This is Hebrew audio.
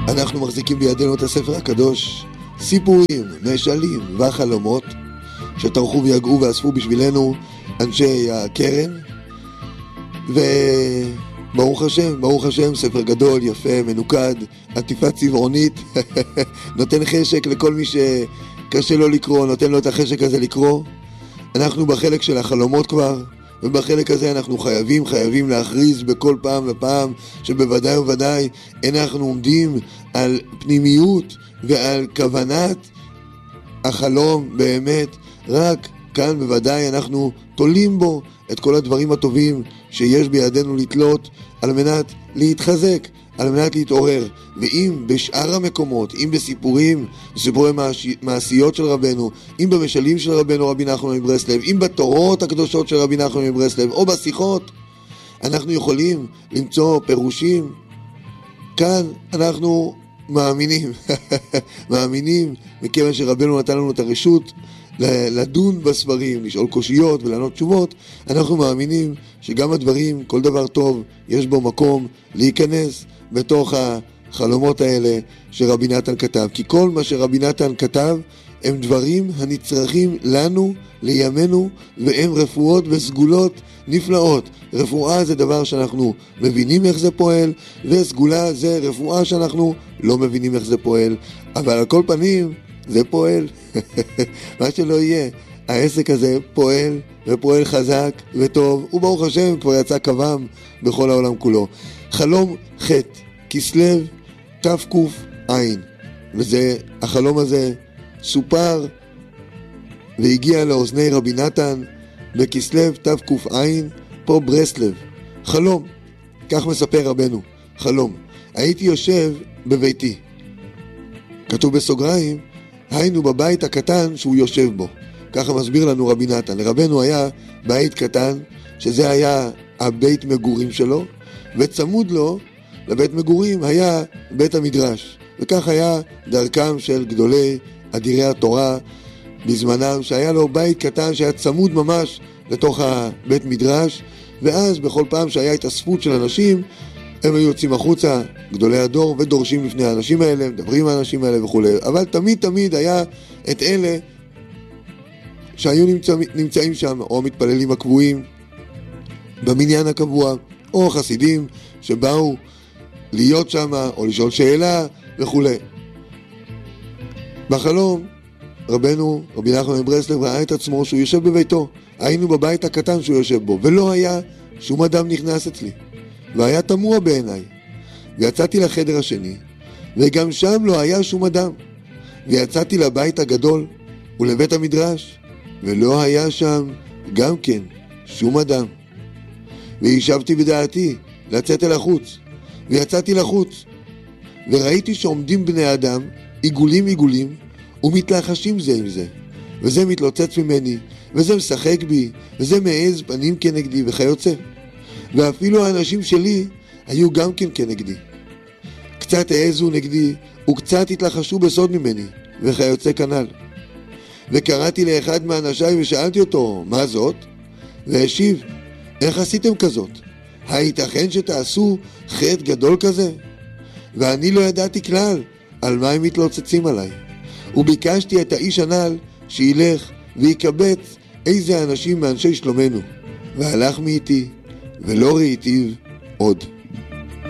אנחנו מחזיקים בידינו את הספר הקדוש, סיפורים, משלים והחלומות שטרחו ויגעו ואספו בשבילנו אנשי הקרן. וברוך השם, ברוך השם, ספר גדול, יפה, מנוקד, עטיפה צבעונית, נותן חשק לכל מי שקשה לו לקרוא, נותן לו את החשק הזה לקרוא. אנחנו בחלק של החלומות כבר, ובחלק הזה אנחנו חייבים להכריז בכל פעם ופעם שבוודאי ובוודאי אנחנו עומדים על פנימיות ועל כוונת החלום באמת. רק כאן בוודאי אנחנו תולים בו את כל הדברים הטובים שיש בידינו לתלות על מנת להתחזק, על מנת להתעורר. ואם בשאר המקומות, אם בסיפורים, סיפורי מעשיות של רבנו, אם במשלים של רבנו רבי נחמן מברסלב, אם בתורות הקדושות של רבי נחמן מברסלב, או בשיחות, אנחנו יכולים למצוא פירושים. כאן אנחנו מאמינים, מאמינים, מכיוון שרבנו נתן לנו את הרשות לדון בספרים, לשאול קושיות ולענות תשובות. אנחנו מאמינים שגם הדברים, כל דבר טוב, יש בו מקום להיכנס בתוך החלומות האלה שרבי נתן כתב. כי כל מה שרבי נתן כתב הם דברים הנצרכים לנו, לימינו, והם רפואות וסגולות נפלאות. רפואה זה דבר שאנחנו מבינים איך זה פועל, וסגולה זה רפואה שאנחנו לא מבינים איך זה פועל. אבל על כל פנים זה פועל. מה שלא יהיה, העסק הזה פועל ופועל חזק וטוב, וברוך השם כבר יצא קוום בכל העולם כולו. חלום ח' כסלו תק"ע, וזה החלום הזה סופר והגיע לאוזני רבי נתן בכסלו תק"ע פה ברסלב. חלום, כך מספר רבנו, חלום: הייתי יושב בביתי, כתוב בסוגריים, היינו בבית הקטן שהוא יושב בו. ככה מסביר לנו רבי נתן. לרבנו היה בית קטן, שזה היה הבית מגורים שלו, וצמוד לו לבית מגורים היה בית המדרש. וכך היה דרכם של גדולי אדירי התורה בזמנם, שהיה לו בית קטן שהיה צמוד ממש לתוך הבית מדרש, ואז בכל פעם שהיה התאספות של אנשים, הם היו יוצאים החוצה, גדולי הדור, ודורשים לפני האנשים האלה, מדברים עם האנשים האלה וכו'. אבל תמיד היה את אלה שהיו נמצאים שם, או מתפללים הקבועים במניין הקבוע, או חסידים שבאו להיות שם, או לשאול שאלה וכו'. בחלום, רבנו, רבי נחמן מברסלב, ראה את עצמו שהוא יושב בביתו. היינו בבית הקטן שהוא יושב בו, ולא היה שום אדם נכנס אצלי. והיה תמוה בעיניי. ויצאתי לחדר השני, וגם שם לא היה שום אדם. ויצאתי לבית הגדול ולבית המדרש, ולא היה שם גם כן שום אדם. וישבתי בדעתי לצאת אל החוץ, ויצאתי לחוץ, וראיתי שעומדים בני אדם עיגולים ומתלחשים זה עם זה, וזה מתלוצץ ממני, וזה משחק בי, וזה מעז פנים כנגדי וכיוצא. ואפילו האנשים שלי היו גם כן כנגדי, קצת העזו נגדי וקצת התלחשו בסוד ממני וכיוצא כנ"ל. וקראתי לאחד מאנשיי ושאלתי אותו, מה זאת? והשיב, איך עשיתם כזאת? הייתכן שתעשו חטא גדול כזה? ואני לא ידעתי כלל על מה הם מתלוצצים עליי. וביקשתי את האיש הנ"ל שילך ויקבץ איזה אנשים מאנשי שלומנו, והלך מאיתי ולא ראיתיו עוד.